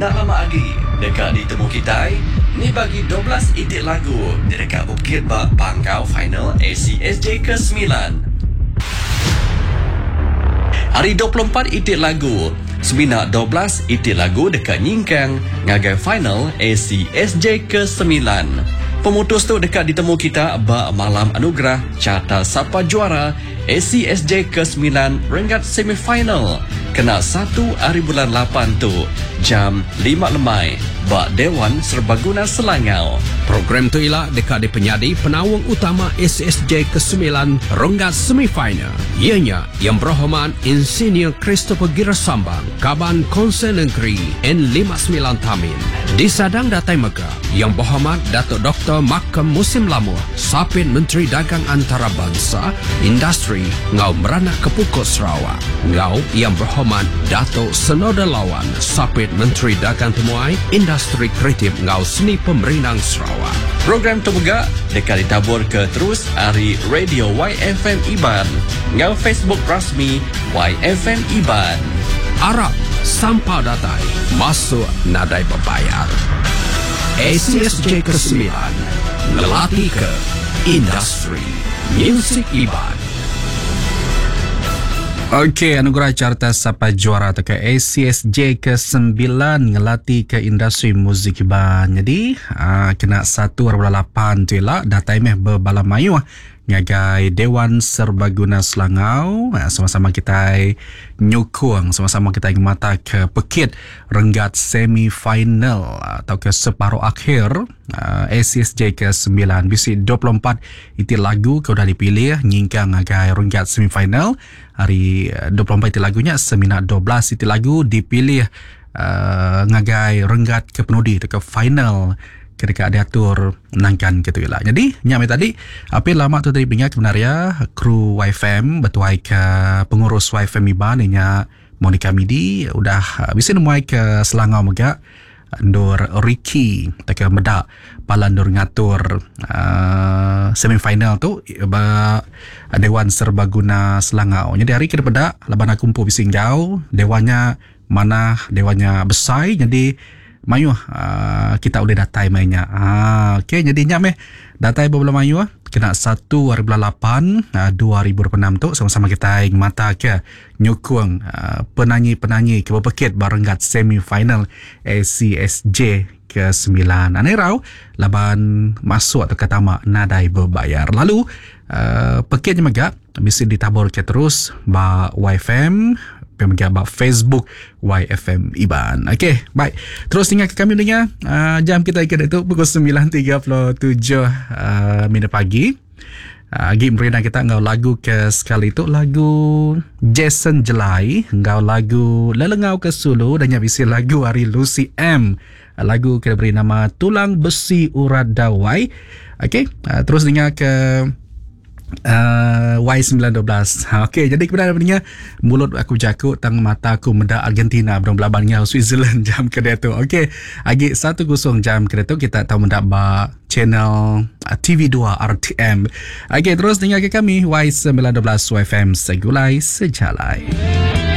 nak lama lagi dekat ditemu kita ni bagi 12 itik lagu di dekat Bukit Bak Pangkau final ACSJ ke-9. Hari 24 itik lagu Seminak 12 itik lagu dekat Nyingkang ngagai final ACSJ ke-9. Pemutus tu dekat ditemu kita bak malam anugerah carta siapa juara ACSJ ke-9 Renggat semifinal. Kena 1 hari bulan 8 tu jam 5 lemai bak Dewan Serbaguna Selangau. Program tu ialah dekat di penyadi penawang utama ACSJ ke-9 Renggat semifinal. Ianya yang berhormat Insinyur Christopher Girasambang, Kaban Konsen Negeri N59 Tamin. Disadang Datai Mega yang berhormat Datuk Dr. Makam Musim Lamur, Sapit Menteri Dagang Antarabangsa, Industri Ngau Merana Kepukut Sarawak. Ngau yang berhormat Datuk Senoda Lawan, Sapit Menteri Dagang Temuai, Industri Kreatif Ngau Seni Pemerintah Sarawak. Program tu juga dekat ditabur ke terus hari Radio YFM Iban ngau Facebook rasmi YFM Iban. Arab sampah datai masuk nadai berbayar. ACSJ ke-9 ngelatih ke industri muzik Iban. Okey, anugerah carta siapa juara atau ke ACSJ ke-9 ngelatih ke industri muzik Iban. Jadi kena 1/8 tu lah datai meh berbalam mayu ngagai Dewan Serbaguna Selangau. Sama-sama kita nyukung, sama-sama kita mata ke Pekit Renggat semifinal atau ke separuh akhir ACSJ ke-9. Bisi 24 itu lagu kau dah dipilih Nyingkang ngagai Renggat semifinal. Hari 24 itu lagunya, Seminak 12 itu lagu dipilih ngagai Renggat ke penudi ke final ketika diatur menangkan gitu lah. Jadi nyamai tadi apa lama tu tadi pingat sebenarnya kru YFM betuai ke pengurus YFM Iban nya Monica Midi udah bisa nemui ke Selangau mega Nur Ricky tak medak palandur ngatur semifinal tu Dewan Serbaguna Selangau. Jadi hari kita pada laban kumpu bising jauh dewannya mana dewannya besar jadi mayu kita boleh datai mainnya. Okey, jadi nyameh datai beberapa mayu kena 1/8 2026 tu sama-sama kita mata ke nyukung penanyi-penanyi ke Bukit Barenggat semifinal ACSJ ke-9. Anerau laban masuk atau ketama nadai berbayar. Lalu Pekitnya megak bisa ditabur ke terus ba YFM pemegang Facebook YFM Iban. Okey, baik. Terus tinggal ke kami dengar jam kita ikat itu pukul 9.37 minit pagi. Agi merina kita ngau lagu ke sekali itu lagu Jason Jelai, ngau lagu Lelengau ke Sulu dan nyabisi lagu Ari Lucy M. Lagu kita beri nama Tulang Besi Urat Dawai. Okey, terus dengar ke Y912. Okey, jadi kebenaran pendengar, mulut aku jakut tang mata aku mendak Argentina belum belabangnya Switzerland jam kedua tu. Okey, agi 10 jam kedua tu kita tahu mendak ba channel TV2 RTM. Okey, terus dengar ke kami Y912 YFM Segulai Sejalai.